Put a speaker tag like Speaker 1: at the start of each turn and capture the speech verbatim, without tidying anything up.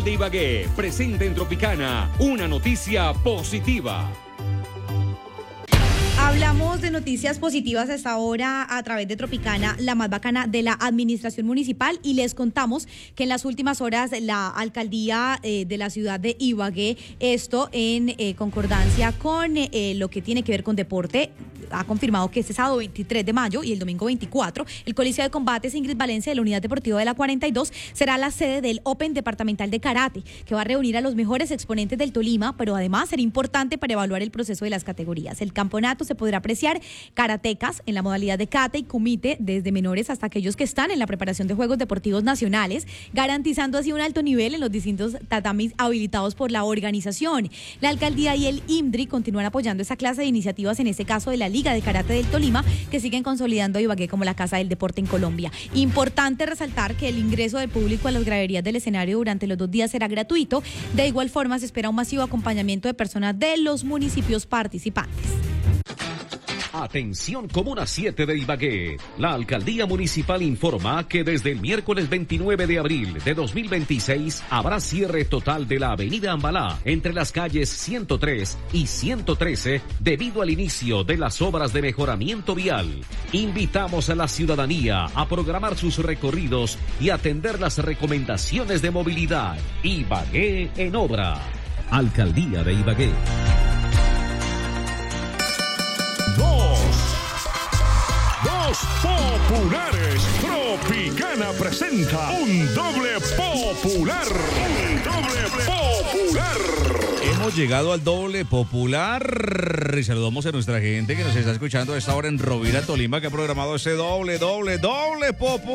Speaker 1: De Ibagué, presente en Tropicana, una noticia positiva.
Speaker 2: Hablamos de noticias positivas hasta ahora a través de Tropicana, la más bacana de la administración municipal, y les contamos que en las últimas horas la alcaldía eh, de la ciudad de Ibagué, esto en eh, concordancia con eh, lo que tiene que ver con deporte, ha confirmado que este sábado veintitrés de mayo y el domingo veinticuatro, el Coliseo de Combates Ingrid Valencia de la Unidad Deportiva de la cuarenta y dos será la sede del Open Departamental de Karate, que va a reunir a los mejores exponentes del Tolima, pero además será importante para evaluar el proceso de las categorías. El campeonato se podrá apreciar karatecas en la modalidad de kata y kumite, desde menores hasta aquellos que están en la preparación de Juegos Deportivos Nacionales, garantizando así un alto nivel en los distintos tatamis habilitados por la organización. La alcaldía y el IMDRI continúan apoyando esa clase de iniciativas, en este caso de la Liga de Karate del Tolima, que siguen consolidando a Ibagué como la casa del deporte en Colombia. Importante resaltar que el ingreso del público a las graderías del escenario durante los dos días será gratuito. De igual forma, se espera un masivo acompañamiento de personas de los municipios participantes.
Speaker 1: Atención, Comuna siete de Ibagué. La Alcaldía Municipal informa que desde el miércoles veintinueve de abril de dos mil veintiséis habrá cierre total de la avenida Ambalá entre las calles ciento tres y ciento trece debido al inicio de las obras de mejoramiento vial. Invitamos a la ciudadanía a programar sus recorridos y atender las recomendaciones de movilidad. Ibagué en obra. Alcaldía de Ibagué.
Speaker 3: Dos, dos populares. Tropicana presenta un doble popular. Un doble popular.
Speaker 4: Hemos llegado al doble popular y saludamos a nuestra gente que nos está escuchando a esta hora en Rovira, Tolima, que ha programado ese doble, doble, doble popular.